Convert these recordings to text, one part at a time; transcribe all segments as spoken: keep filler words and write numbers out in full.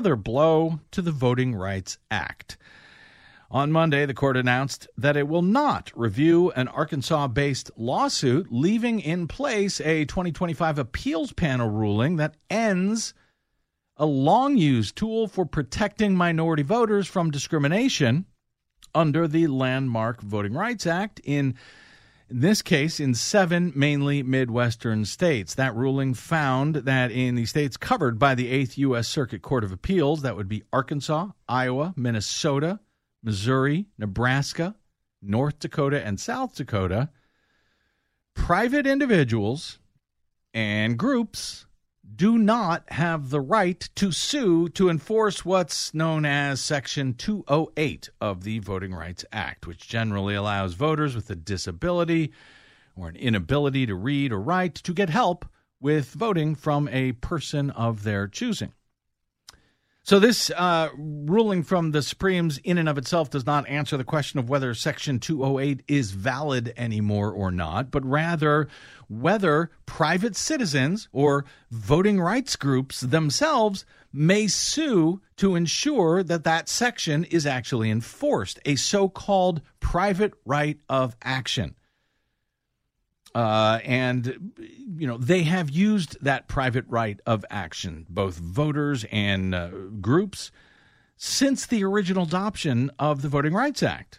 Another blow to the Voting Rights Act. On Monday, the court announced that it will not review an Arkansas-based lawsuit, leaving in place a twenty twenty-five appeals panel ruling that ends a long-used tool for protecting minority voters from discrimination under the landmark Voting Rights Act, in In this case, in seven mainly Midwestern states. That ruling found that in the states covered by the eighth U S. Circuit Court of Appeals, that would be Arkansas, Iowa, Minnesota, Missouri, Nebraska, North Dakota, and South Dakota, private individuals and groups do not have the right to sue to enforce what's known as Section two oh eight of the Voting Rights Act, which generally allows voters with a disability or an inability to read or write to get help with voting from a person of their choosing. So this uh, ruling from the Supremes in and of itself does not answer the question of whether Section two oh eight is valid anymore or not, but rather whether private citizens or voting rights groups themselves may sue to ensure that that section is actually enforced, a so-called private right of action. Uh, and, you know, they have used that private right of action, both voters and uh, groups, since the original adoption of the Voting Rights Act.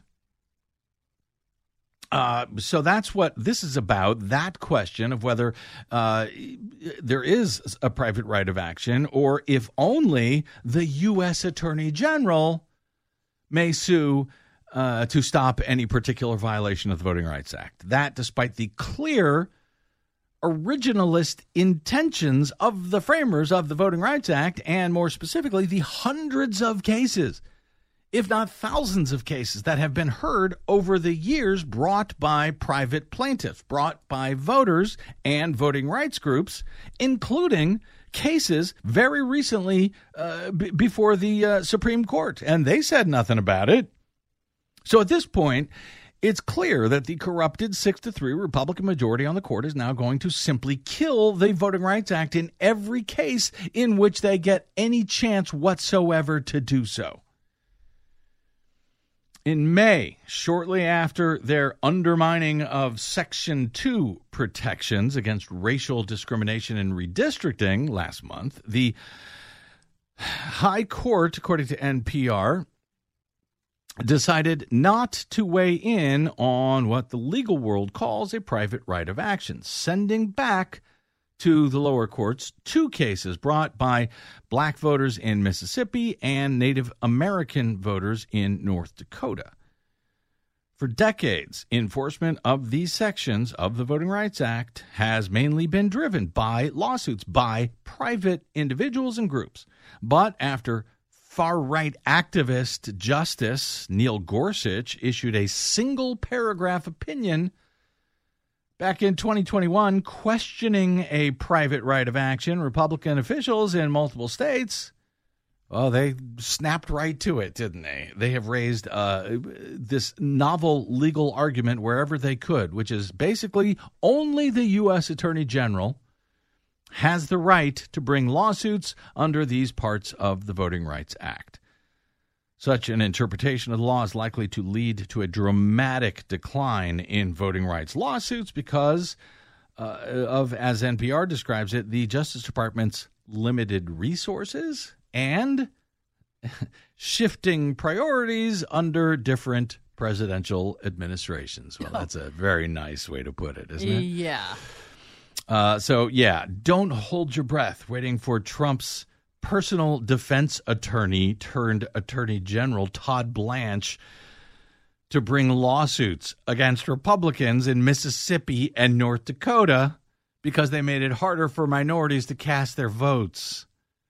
Uh, so that's what this is about, that question of whether uh, there is a private right of action, or if only the U S. Attorney General may sue Uh, to stop any particular violation of the Voting Rights Act. That, despite the clear originalist intentions of the framers of the Voting Rights Act, and more specifically, the hundreds of cases, if not thousands of cases, that have been heard over the years brought by private plaintiffs, brought by voters and voting rights groups, including cases very recently uh, b- before the uh, Supreme Court. And they said nothing about it. So at this point, it's clear that the corrupted six to three Republican majority on the court is now going to simply kill the Voting Rights Act in every case in which they get any chance whatsoever to do so. In May, shortly after their undermining of Section two protections against racial discrimination and redistricting last month, the High Court, according to N P R, decided not to weigh in on what the legal world calls a private right of action, sending back to the lower courts two cases brought by black voters in Mississippi and Native American voters in North Dakota. For decades, enforcement of these sections of the Voting Rights Act has mainly been driven by lawsuits by private individuals and groups. But after far-right activist Justice Neil Gorsuch issued a single-paragraph opinion back in twenty twenty-one questioning a private right of action, Republican officials in multiple states, well, they snapped right to it, didn't they? They have raised uh, this novel legal argument wherever they could, which is basically only the U S. Attorney General has the right to bring lawsuits under these parts of the Voting Rights Act. Such an interpretation of the law is likely to lead to a dramatic decline in voting rights lawsuits because uh, of, as N P R describes it, the Justice Department's limited resources and shifting priorities under different presidential administrations. Well, that's a very nice way to put it, isn't it? Yeah. Uh, so, yeah, don't hold your breath waiting for Trump's personal defense attorney turned attorney general, Todd Blanche, to bring lawsuits against Republicans in Mississippi and North Dakota because they made it harder for minorities to cast their votes.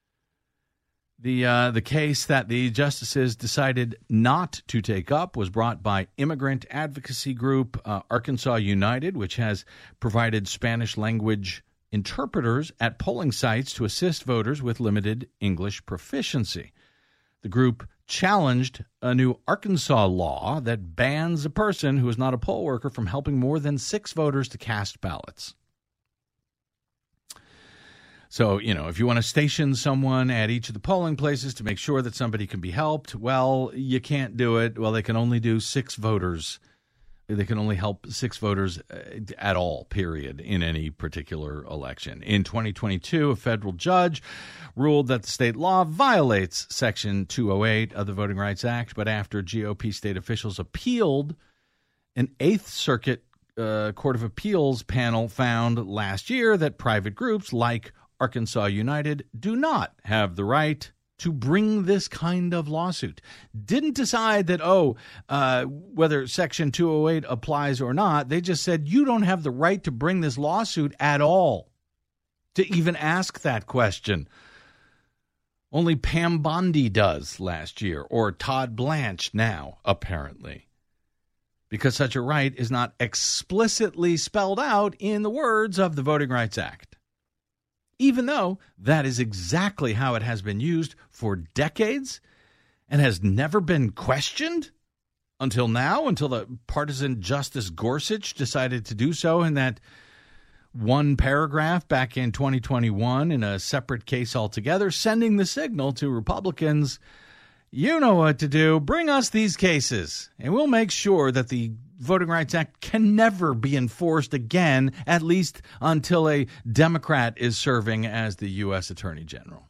The uh, the case that the justices decided not to take up was brought by immigrant advocacy group uh, Arkansas United, which has provided Spanish-language interpreters at polling sites to assist voters with limited English proficiency. The group challenged a new Arkansas law that bans a person who is not a poll worker from helping more than six voters to cast ballots. So, you know, if you want to station someone at each of the polling places to make sure that somebody can be helped, well, you can't do it. Well, they can only do six voters. They can only help six voters at all, period, in any particular election. In twenty twenty-two, a federal judge ruled that the state law violates Section two oh eight of the Voting Rights Act, but after G O P state officials appealed, an Eighth Circuit uh, Court of Appeals panel found last year that private groups like Arkansas United do not have the right to bring this kind of lawsuit. Didn't decide that, oh, uh, whether Section two oh eight applies or not. They just said you don't have the right to bring this lawsuit at all, to even ask that question. Only Pam Bondi does last year, or Todd Blanche now, apparently, because such a right is not explicitly spelled out in the words of the Voting Rights Act, even though that is exactly how it has been used for decades and has never been questioned until now, until the partisan Justice Gorsuch decided to do so in that one paragraph back in twenty twenty-one in a separate case altogether, sending the signal to Republicans, you know what to do, bring us these cases, and we'll make sure that the Voting Rights Act can never be enforced again, at least until a Democrat is serving as the U S Attorney General.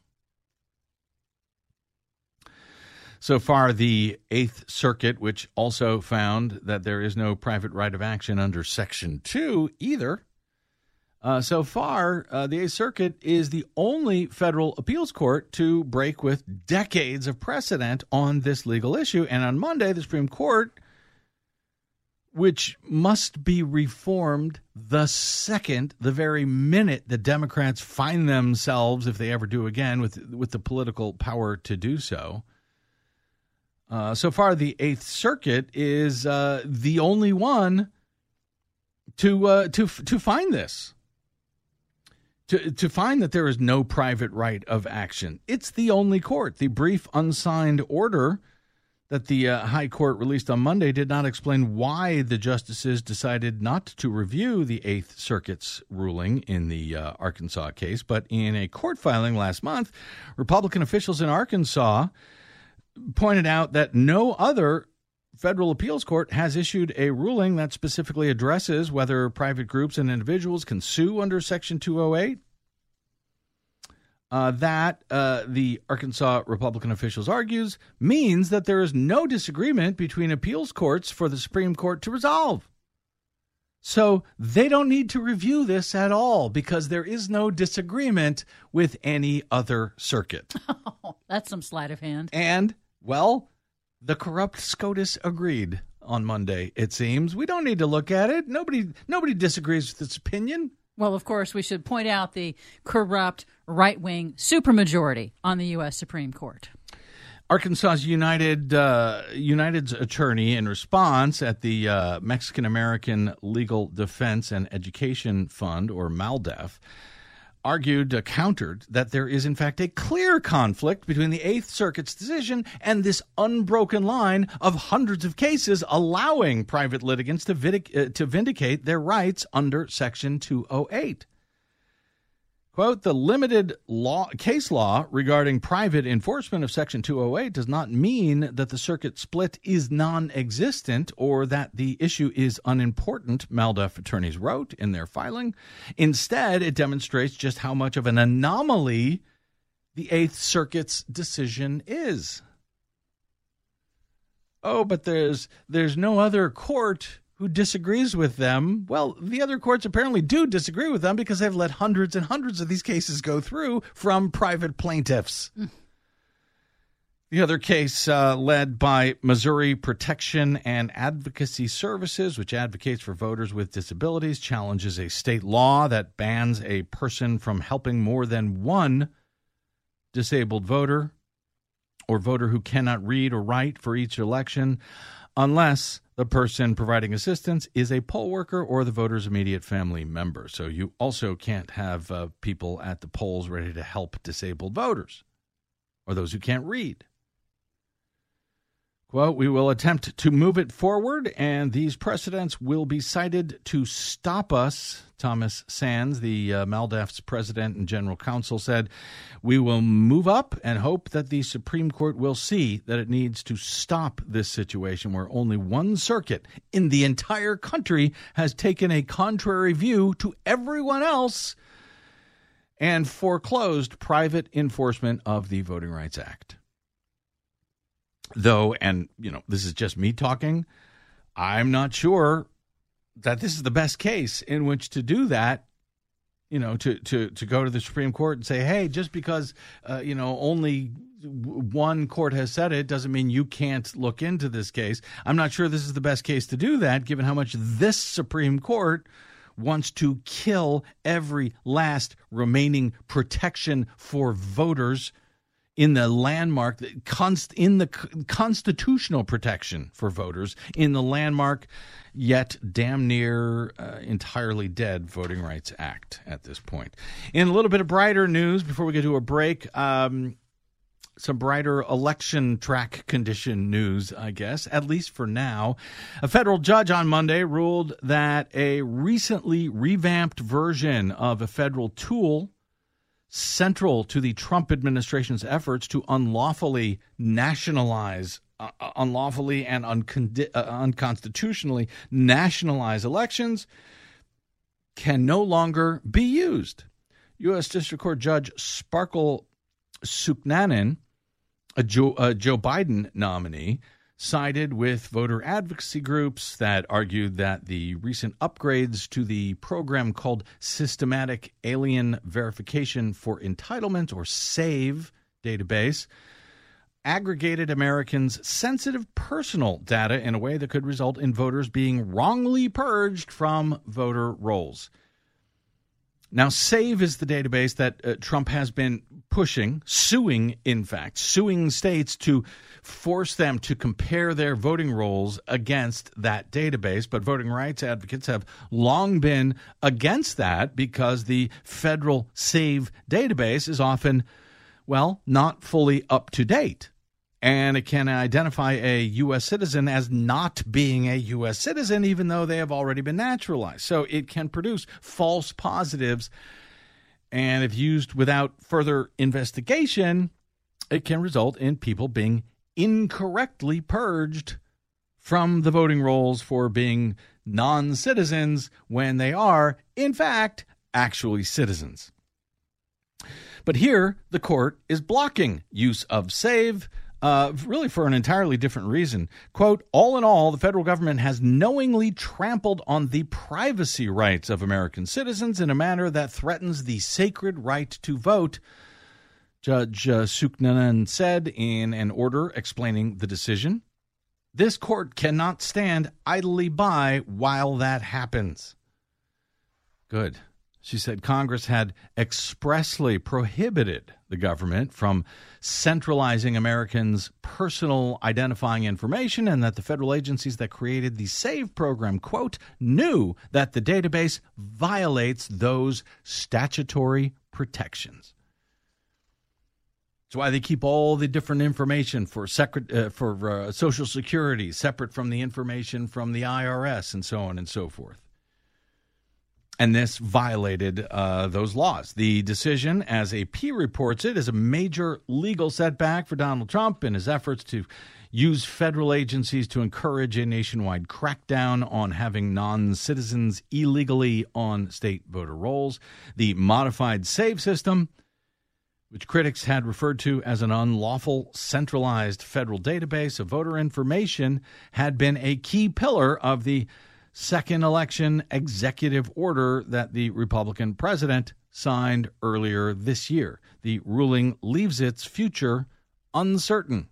So far, the Eighth Circuit, which also found that there is no private right of action under Section two either, uh, so far, uh, the Eighth Circuit is the only federal appeals court to break with decades of precedent on this legal issue. And on Monday, the Supreme Court, which must be reformed the second, the very minute the Democrats find themselves, if they ever do again, with with the political power to do so. Uh, so far, the Eighth Circuit is uh, the only one to uh, to to find this, to to find that there is no private right of action. It's the only court. The brief unsigned order that the uh, High Court released on Monday did not explain why the justices decided not to review the Eighth Circuit's ruling in the uh, Arkansas case. But in a court filing last month, Republican officials in Arkansas pointed out that no other federal appeals court has issued a ruling that specifically addresses whether private groups and individuals can sue under Section two oh eight. Uh, that, uh, the Arkansas Republican officials argues, means that there is no disagreement between appeals courts for the Supreme Court to resolve. So they don't need to review this at all because there is no disagreement with any other circuit. Oh, that's some sleight of hand. And, well, the corrupt SCOTUS agreed on Monday, it seems. We don't need to look at it. Nobody, nobody disagrees with its opinion. Well, of course, we should point out the corrupt right-wing supermajority on the U S Supreme Court. Arkansas's United uh, United's attorney, in response at the uh, Mexican American Legal Defense and Education Fund, or MALDEF, argued, uh, countered, that there is, in fact, a clear conflict between the Eighth Circuit's decision and this unbroken line of hundreds of cases allowing private litigants to, vindic- uh, to vindicate their rights under Section two oh eight. Quote, the limited law case law regarding private enforcement of Section two oh eight does not mean that the circuit split is non-existent or that the issue is unimportant, MALDEF attorneys wrote in their filing. Instead, it demonstrates just how much of an anomaly the Eighth Circuit's decision is. Oh, but there's there's no other court who disagrees with them. Well, the other courts apparently do disagree with them because they've let hundreds and hundreds of these cases go through from private plaintiffs. Mm. The other case uh, led by Missouri Protection and Advocacy Services, which advocates for voters with disabilities, challenges a state law that bans a person from helping more than one disabled voter or voter who cannot read or write for each election unless the person providing assistance is a poll worker or the voter's immediate family member. So you also can't have uh, people at the polls ready to help disabled voters or those who can't read. Quote, we will attempt to move it forward, and these precedents will be cited to stop us. Thomas Sands, the uh, MALDEF's president and general counsel, said, we will move up and hope that the Supreme Court will see that it needs to stop this situation where only one circuit in the entire country has taken a contrary view to everyone else and foreclosed private enforcement of the Voting Rights Act. Though, and, you know, this is just me talking, I'm not sure that this is the best case in which to do that, you know, to, to, to go to the Supreme Court and say, hey, just because, uh, you know, only one court has said it doesn't mean you can't look into this case. I'm not sure this is the best case to do that, given how much this Supreme Court wants to kill every last remaining protection for voters in the landmark, in the constitutional protection for voters in the landmark, yet damn near uh, entirely dead Voting Rights Act at this point. In a little bit of brighter news, before we get to a break, um, some brighter election track condition news, I guess, at least for now. A federal judge on Monday ruled that a recently revamped version of a federal tool central to the Trump administration's efforts to unlawfully nationalize, uh, unlawfully and uncon- uh, unconstitutionally nationalize elections can no longer be used. U S. District Court Judge Sparkle Suknanen, a Joe, a Joe Biden nominee, sided with voter advocacy groups that argued that the recent upgrades to the program called Systematic Alien Verification for Entitlement, or SAVE database, aggregated Americans' sensitive personal data in a way that could result in voters being wrongly purged from voter rolls. Now, SAVE is the database that uh, Trump has been pushing, suing, in fact, suing states to force them to compare their voting rolls against that database. But voting rights advocates have long been against that because the federal SAVE database is often, well, not fully up to date. And it can identify a U S citizen as not being a U S citizen, even though they have already been naturalized. So it can produce false positives. And if used without further investigation, it can result in people being incorrectly purged from the voting rolls for being non-citizens when they are, in fact, actually citizens. But here, the court is blocking use of SAVE, Uh, really for an entirely different reason. Quote, all in all, the federal government has knowingly trampled on the privacy rights of American citizens in a manner that threatens the sacred right to vote, Judge uh, Suknanen said in an order explaining the decision. This court cannot stand idly by while that happens. Good. She said Congress had expressly prohibited the government from centralizing Americans' personal identifying information and that the federal agencies that created the SAVE program, quote, knew that the database violates those statutory protections. That's why they keep all the different information for secret, uh, for uh, Social Security separate from the information from the I R S and so on and so forth. And this violated uh, those laws. The decision, as A P reports it, is a major legal setback for Donald Trump in his efforts to use federal agencies to encourage a nationwide crackdown on having non-citizens illegally on state voter rolls. The modified SAVE system, which critics had referred to as an unlawful centralized federal database of voter information, had been a key pillar of the second election executive order that the Republican president signed earlier this year. The ruling leaves its future uncertain.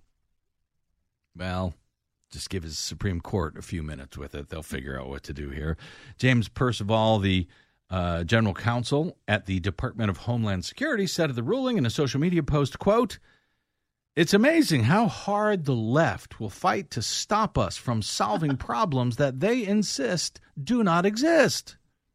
Well, just give his Supreme Court a few minutes with it. They'll figure out what to do here. James Percival, the uh, general counsel at the Department of Homeland Security, said of the ruling in a social media post, quote, it's amazing how hard the left will fight to stop us from solving problems that they insist do not exist.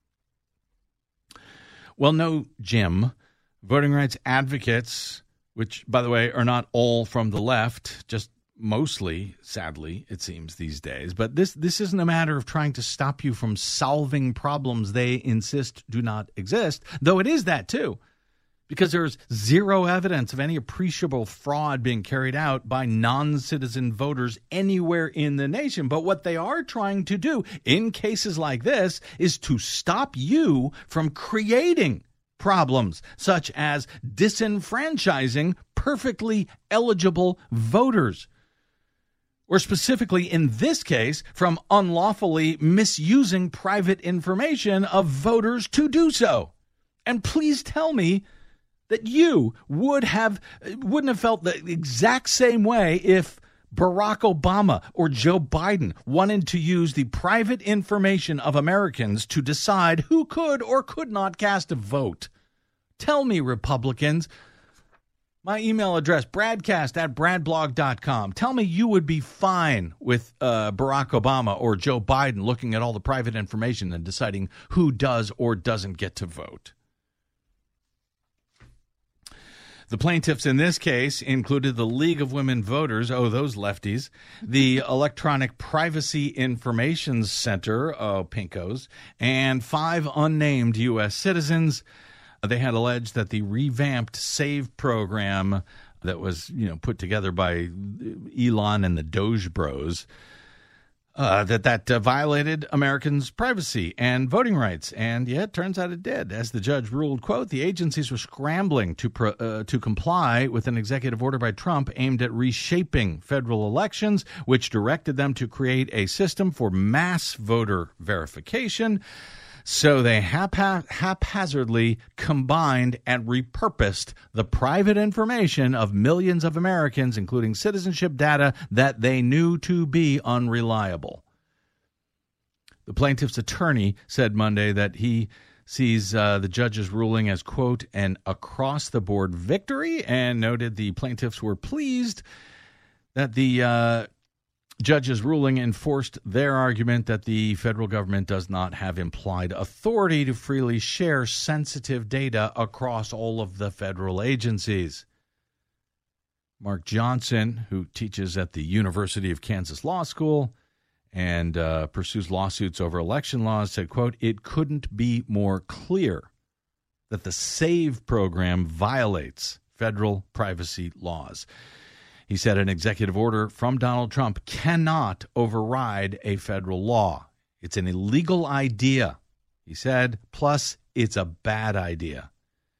Well, no, Jim. Voting rights advocates, which, by the way, are not all from the left, just mostly, sadly, it seems these days. But this this isn't a matter of trying to stop you from solving problems they insist do not exist, though it is that too, because there's zero evidence of any appreciable fraud being carried out by non-citizen voters anywhere in the nation. But what they are trying to do in cases like this is to stop you from creating problems such as disenfranchising perfectly eligible voters. Or specifically in this case, from unlawfully misusing private information of voters to do so. And please tell me that you would have wouldn't have felt the exact same way if Barack Obama or Joe Biden wanted to use the private information of Americans to decide who could or could not cast a vote. Tell me, Republicans. My email address, bradcast at bradblog dot com. Tell me you would be fine with uh, Barack Obama or Joe Biden looking at all the private information and deciding who does or doesn't get to vote. The plaintiffs in this case included the League of Women Voters, oh, those lefties, the Electronic Privacy Information Center, oh, pinkos, and five unnamed U S citizens. They had alleged that the revamped SAVE program that was, you know, put together by Elon and the Doge Bros, uh, that that uh, violated Americans' privacy and voting rights. And yeah, it turns out it did. As the judge ruled, quote, the agencies were scrambling to pro, uh, to comply with an executive order by Trump aimed at reshaping federal elections, which directed them to create a system for mass voter verification. So they hap- haphazardly combined and repurposed the private information of millions of Americans, including citizenship data that they knew to be unreliable. The plaintiff's attorney said Monday that he sees uh, the judge's ruling as, quote, an across-the-board victory, and noted the plaintiffs were pleased that the uh, judge's ruling enforced their argument that the federal government does not have implied authority to freely share sensitive data across all of the federal agencies. Mark Johnson, who teaches at the University of Kansas Law School and uh, pursues lawsuits over election laws, said, quote, it couldn't be more clear that the SAVE program violates federal privacy laws. He said an executive order from Donald Trump cannot override a federal law. It's an illegal idea, he said, plus it's a bad idea.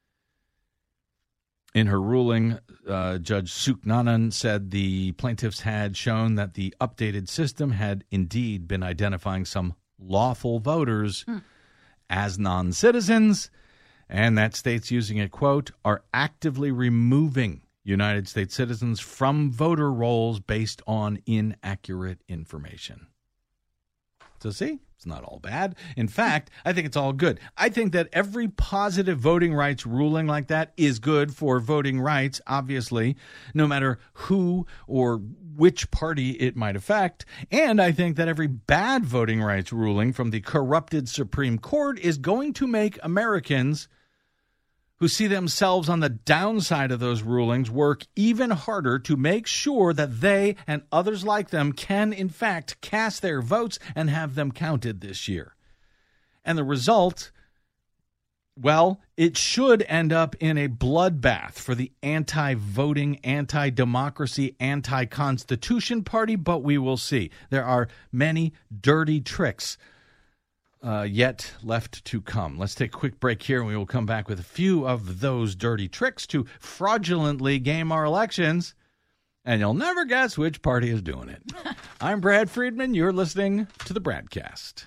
In her ruling, uh, Judge Suknanan said the plaintiffs had shown that the updated system had indeed been identifying some lawful voters hmm. as non-citizens, and that states using it, quote, are actively removing United States citizens from voter rolls based on inaccurate information. So see, it's not all bad. In fact, I think it's all good. I think that every positive voting rights ruling like that is good for voting rights, obviously, no matter who or which party it might affect. And I think that every bad voting rights ruling from the corrupted Supreme Court is going to make Americans who see themselves on the downside of those rulings work even harder to make sure that they and others like them can, in fact, cast their votes and have them counted this year. And the result, well, it should end up in a bloodbath for the anti-voting, anti-democracy, anti-constitution party, but we will see. There are many dirty tricks Uh, yet left to come. Let's take a quick break here, and we will come back with a few of those dirty tricks to fraudulently game our elections, and you'll never guess which party is doing it. I'm Brad Friedman. You're listening to the Bradcast.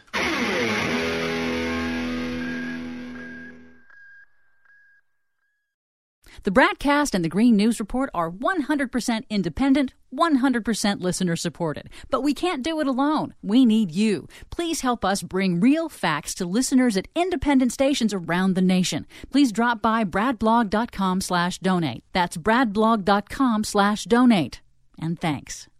The Bradcast and the Green News Report are one hundred percent independent, one hundred percent listener-supported. But we can't do it alone. We need you. Please help us bring real facts to listeners at independent stations around the nation. Please drop by bradblog.com slash donate. That's bradblog.com slash donate. And thanks.